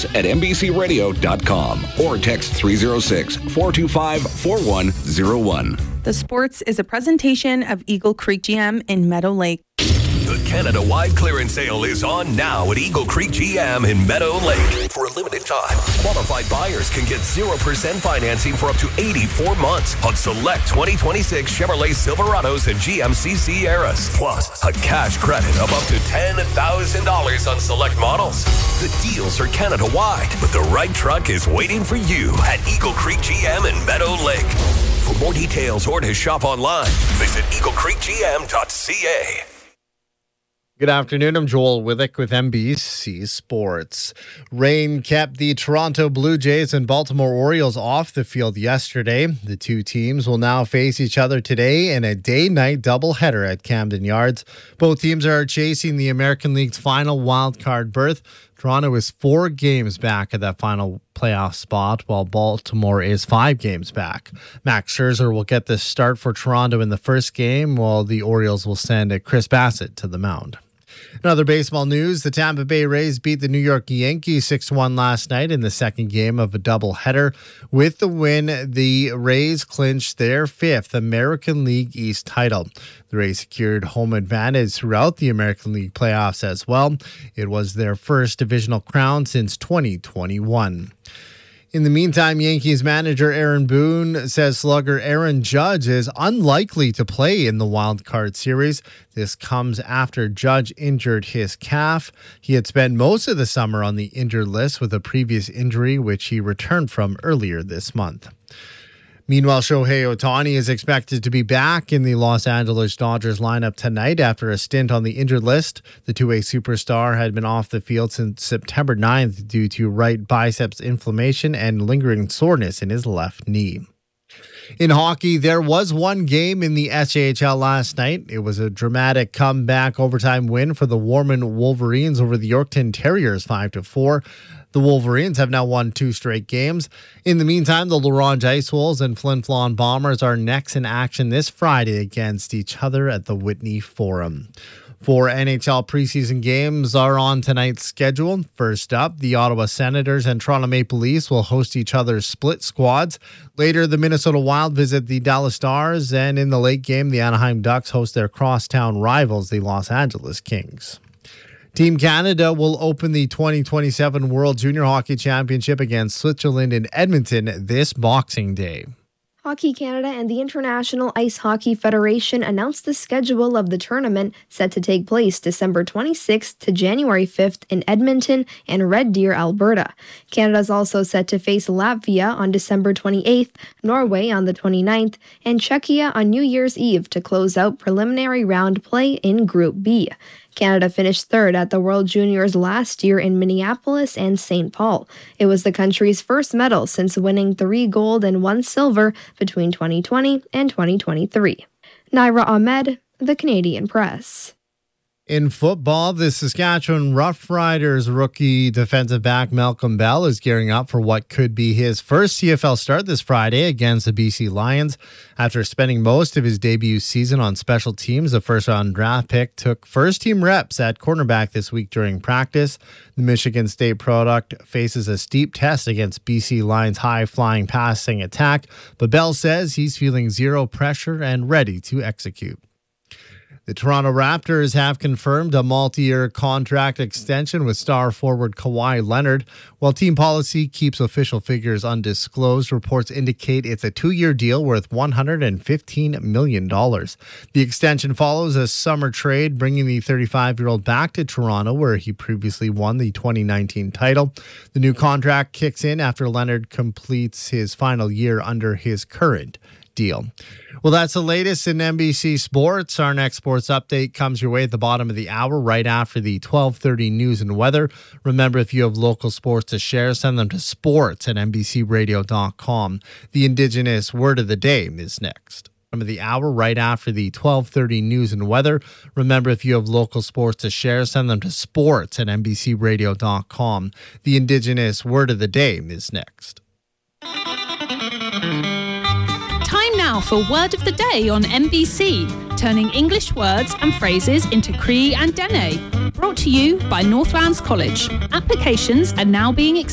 us at NBCRadio.com or text 306-425-4101. The Sports is a presentation of Eagle Creek GM in Meadow Lake. The Canada-wide clearance sale is on now at Eagle Creek GM in Meadow Lake. For a limited time, qualified buyers can get 0% financing for up to 84 months on select 2026 Chevrolet Silverados and GMC Sierras. Plus, a cash credit of up to $10,000 on select models. The deals are Canada-wide, but the right truck is waiting for you at Eagle Creek GM in Meadow Lake. For more details or to shop online, visit eaglecreekgm.ca. Good afternoon. I'm Joel Withick with NBC Sports. Rain kept the Toronto Blue Jays and Baltimore Orioles off the field yesterday. The two teams will now face each other today in a day-night doubleheader at Camden Yards. Both teams are chasing the American League's final wildcard berth. Toronto is 4 games back at that final playoff spot, while Baltimore is 5 games back. Max Scherzer will get the start for Toronto in the first game, while the Orioles will send Chris Bassett to the mound. In other baseball news, the Tampa Bay Rays beat the New York Yankees 6-1 last night in the second game of a doubleheader. With the win, the Rays clinched their 5th American League East title. The Rays secured home advantage throughout the American League playoffs as well. It was their first divisional crown since 2021. In the meantime, Yankees manager Aaron Boone says slugger Aaron Judge is unlikely to play in the wild card series. This comes after Judge injured his calf. He had spent most of the summer on the injured list with a previous injury, which he returned from earlier this month. Meanwhile, Shohei Ohtani is expected to be back in the Los Angeles Dodgers lineup tonight after a stint on the injured list. The two-way superstar had been off the field since September 9th due to right biceps inflammation and lingering soreness in his left knee. In hockey, there was one game in the SJHL last night. It was a dramatic comeback overtime win for the Warman Wolverines over the Yorkton Terriers 5-4. The Wolverines have now won 2 straight games. In the meantime, the Laurent Ice Wolves and Flin Flon Bombers are next in action this Friday against each other at the Whitney Forum. 4 NHL preseason games are on tonight's schedule. First up, the Ottawa Senators and Toronto Maple Leafs will host each other's split squads. Later, the Minnesota Wild visit the Dallas Stars, and in the late game, the Anaheim Ducks host their crosstown rivals, the Los Angeles Kings. Team Canada will open the 2027 World Junior Hockey Championship against Switzerland in Edmonton this Boxing Day. Hockey Canada and the International Ice Hockey Federation announced the schedule of the tournament, set to take place December 26th to January 5th in Edmonton and Red Deer, Alberta. Canada is also set to face Latvia on December 28th, Norway on the 29th, and Czechia on New Year's Eve to close out preliminary round play in Group B. Canada finished 3rd at the World Juniors last year in Minneapolis and St. Paul. It was the country's first medal since winning 3 gold and 1 silver between 2020 and 2023. Naira Ahmed, The Canadian Press. In football, the Saskatchewan Roughriders rookie defensive back Malcolm Bell is gearing up for what could be his first CFL start this Friday against the BC Lions. After spending most of his debut season on special teams, the first-round draft pick took first-team reps at cornerback this week during practice. The Michigan State product faces a steep test against BC Lions' high-flying passing attack, but Bell says he's feeling zero pressure and ready to execute. The Toronto Raptors have confirmed a multi-year contract extension with star forward Kawhi Leonard. While team policy keeps official figures undisclosed, reports indicate it's a 2-year deal worth $115 million. The extension follows a summer trade, bringing the 35-year-old back to Toronto, where he previously won the 2019 title. The new contract kicks in after Leonard completes his final year under his current deal. Well, that's the latest in NBC Sports. Our next sports update comes your way at the bottom of the hour, right after the 12:30 news and weather. Remember, if you have local sports to share, send them to sports@nbcradio.com. The Indigenous Word of the Day is next. Of the hour, right after the 12:30 news and weather. Remember, if you have local sports to share, send them to sports@nbcradio.com. The Indigenous Word of the Day is next. Time now for Word of the Day on NBC, turning English words and phrases into Cree and Dene. Brought to you by Northlands College. Applications are now being